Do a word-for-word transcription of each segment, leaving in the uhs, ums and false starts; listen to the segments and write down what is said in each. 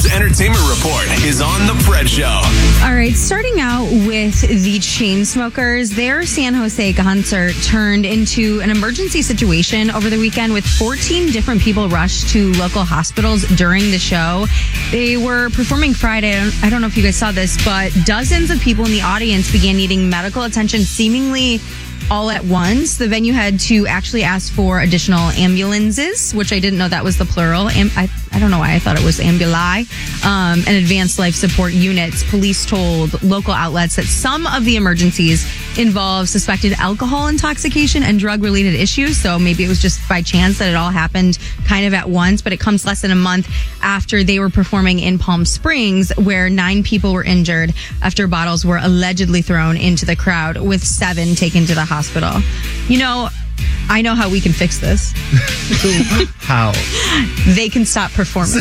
Omaha's entertainment report is on The Fred Show. All right, starting out with the Chainsmokers, their San Jose concert turned into an emergency situation over the weekend with fourteen different people rushed to local hospitals during the show. They were performing Friday. I don't, I don't know if you guys saw this, but dozens of people in the audience began needing medical attention seemingly all at once. The venue had to actually ask for additional ambulances, which I didn't know that was the plural. Am- I, I don't know why I thought it was ambuli, um, and advanced life support units. Police told local outlets that some of the emergencies involve suspected alcohol intoxication and drug-related issues. So maybe it was just by chance that it all happened kind of at once, but it comes less than a month after they were performing in Palm Springs, where nine people were injured after bottles were allegedly thrown into the crowd, with seven taken to the hospital. Hospital. You know, I know how we can fix this. How? They can stop performing.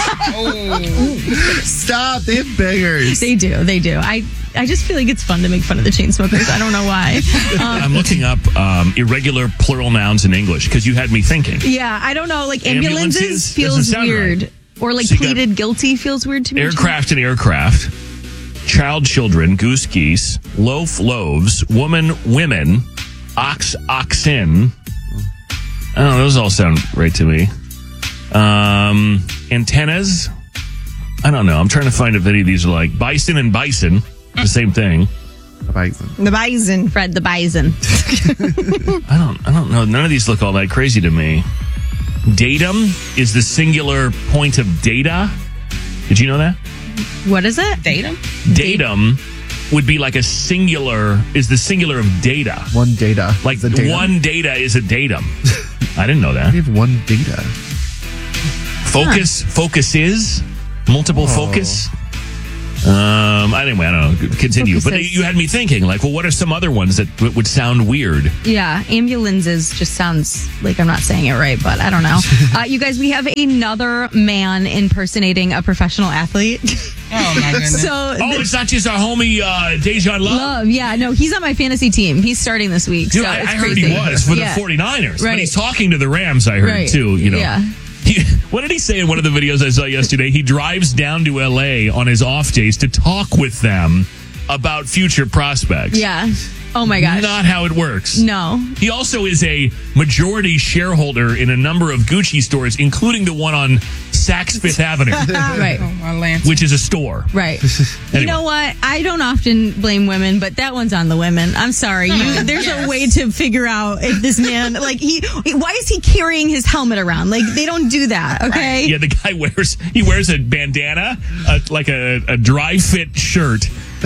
Oh. Stop. They have bangers. They do. They do. I, I just feel like it's fun to make fun of the Chainsmokers. I don't know why. Um, I'm looking up um, irregular plural nouns in English because you had me thinking. Yeah, I don't know. Like ambulances, ambulances feels weird. Right. Or like so pleaded guilty feels weird to me. Aircraft and aircraft. Child, children, goose, geese, loaf, loaves, woman, women, ox, oxen. I don't know, those all sound right to me. Um, antennas. I don't know. I'm trying to find a video. These are like bison and bison. The same thing. The bison. The bison, Fred, the bison. I don't, I don't know. None of these look all that crazy to me. Datum is the singular point of data. Did you know that? What is it? Datum? Datum would be like a singular, is the singular of data. One data. Like is a datum? one data is a datum. I didn't know that. We have one data. Focus, huh. Focus is, multiple oh. focus. Um. Anyway, I don't know. Continue. Focuses. But you had me thinking, like, well, what are some other ones that w- would sound weird? Yeah, ambulances just sounds like I'm not saying it right, but I don't know. uh, you guys, we have another man impersonating a professional athlete. Oh my goodness! So, oh, th- it's not just our homie uh, Dejan Love. Love, yeah, no, he's on my fantasy team. He's starting this week. Dude, so I, it's I heard crazy. he was for yeah. the 49ers. Right. But he's talking to the Rams, I heard, right. too, you know. Yeah. He, what did he say in one of the videos I saw yesterday? He drives down to L A on his off days to talk with them about future prospects. Yeah. Oh, my gosh. Not how it works. No. He also is a majority shareholder in a number of Gucci stores, including the one on Saks Fifth Avenue. Right. Oh, which is a store. Right. Anyway. You know what? I don't often blame women, but that one's on the women. I'm sorry. You, there's yes. a way to figure out if this man, like, he, why is he carrying his helmet around? Like, they don't do that, okay? Yeah, the guy wears, he wears a bandana, a, like a, a dry fit shirt,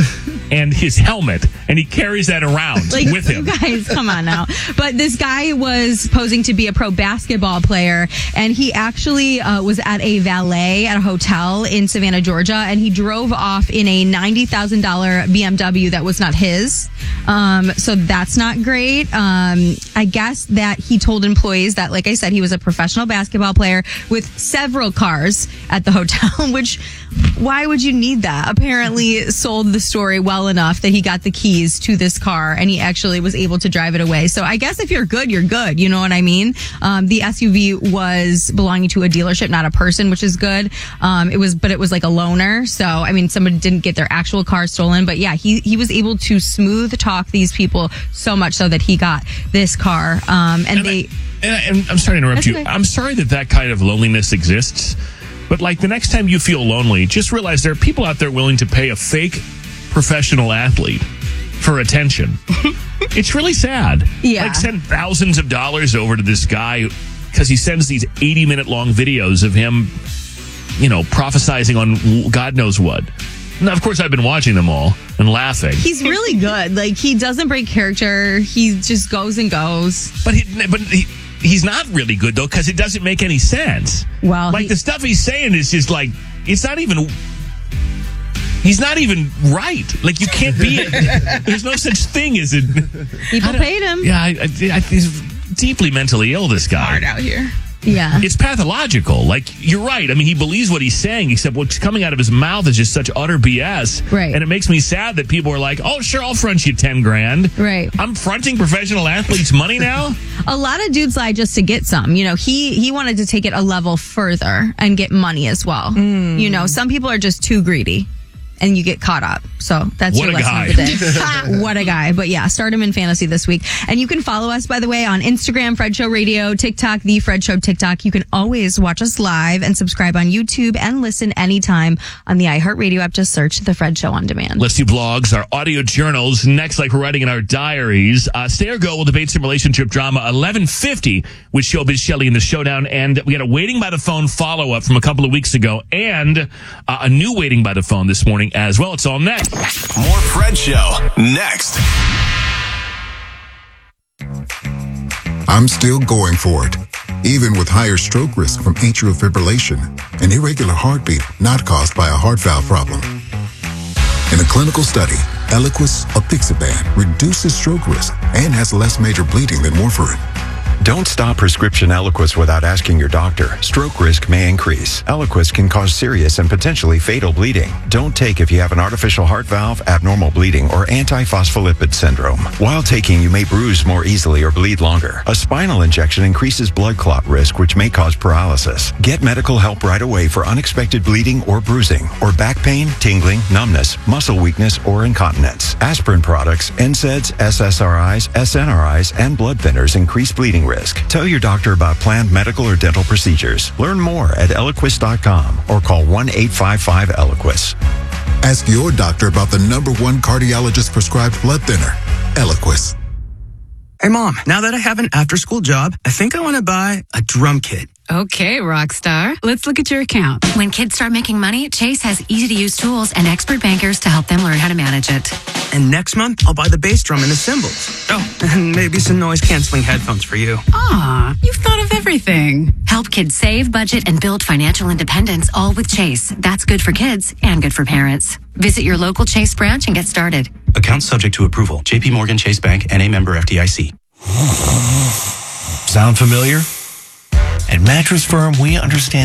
and his helmet, and he carries that around like, with him. You guys, come on now. But this guy was posing to be a pro basketball player, and he actually uh, was at a valet at a hotel in Savannah, Georgia, and he drove off in a ninety thousand dollars B M W that was not his. Um, so that's not great. Um, I guess that he told employees that, like I said, he was a professional basketball player with several cars at the hotel, which, why would you need that? Apparently sold the story well enough that he got the keys to this car and he actually was able to drive it away. So I guess if you're good, you're good. You know what I mean? Um, the S U V was belonging to a dealership, not a person, which is good. Um, it was, but it was like a loaner. So, I mean, somebody didn't get their actual car stolen, but yeah, he, he was able to smooth talk these people so much so that he got this car. Um, and, and they, I, and, I, and I'm sorry to interrupt That's you. okay. I'm sorry that that kind of loneliness exists. But like the next time you feel lonely, just realize there are people out there willing to pay a fake professional athlete for attention. It's really sad. Yeah. Like send thousands of dollars over to this guy because he sends these eighty minute long videos of him, you know, prophesizing on God knows what. Now, of course, I've been watching them all and laughing. he's really good. Like, he doesn't break character. He just goes and goes. But he, but he, he's not really good, though, because it doesn't make any sense. Well, like, he, the stuff he's saying is just like, it's not even, he's not even right. Like, you can't be, there's no such thing as it. people paid him. Yeah, I, I, I, he's deeply mentally ill, this guy. Hard out here. Yeah. It's pathological. Like, you're right. I mean, he believes what he's saying, except what's coming out of his mouth is just such utter B S. Right. And it makes me sad that people are like, oh, sure, I'll front you ten grand. Right. I'm fronting professional athletes money now? A lot of dudes lie just to get some. You know, he he wanted to take it a level further and get money as well. Mm. You know, some people are just too greedy. And you get caught up. So that's What your a lesson guy. of the day. Ha, what a guy. But yeah, start him in fantasy this week. And you can follow us, by the way, on Instagram, Fred Show Radio, TikTok, The Fred Show TikTok. You can always watch us live and subscribe on YouTube and listen anytime on the iHeartRadio app. Just search The Fred Show on demand. Let's do blogs, our audio journals. Next, like we're writing in our diaries. Uh, stay or go will debate some relationship drama. eleven fifty with Showbiz Shelley in the Showdown. And we had a waiting by the phone follow-up from a couple of weeks ago. And uh, a new waiting by the phone this morning as well. It's all next. More Fred Show next. I'm still going for it, even with higher stroke risk from atrial fibrillation, an irregular heartbeat not caused by a heart valve problem. In a clinical study, Eliquis apixaban reduces stroke risk and has less major bleeding than warfarin. Don't stop prescription Eliquis without asking your doctor. Stroke risk may increase. Eliquis can cause serious and potentially fatal bleeding. Don't take if you have an artificial heart valve, abnormal bleeding, or antiphospholipid syndrome. While taking, you may bruise more easily or bleed longer. A spinal injection increases blood clot risk, which may cause paralysis. Get medical help right away for unexpected bleeding or bruising, or back pain, tingling, numbness, muscle weakness, or incontinence. Aspirin products, N SAIDs, S S R Is, S N R Is, and blood thinners increase bleeding risk. Tell your doctor about planned medical or dental procedures. Learn more at Eliquis dot com or call one eight five five Eliquis. Ask your doctor about the number one cardiologist prescribed blood thinner, Eliquis. Hey, Mom, now that I have an after-school job, I think I want to buy a drum kit. Okay, rock star. Let's look at your account. When kids start making money, Chase has easy-to-use tools and expert bankers to help them learn how to manage it. And next month, I'll buy the bass drum and the cymbals. Oh, and maybe some noise-canceling headphones for you. Aw, you've thought of everything. Help kids save, budget, and build financial independence, all with Chase. That's good for kids and good for parents. Visit your local Chase branch and get started. Account subject to approval. J P Morgan Chase Bank, N A member F D I C. Sound familiar? At Mattress Firm, we understand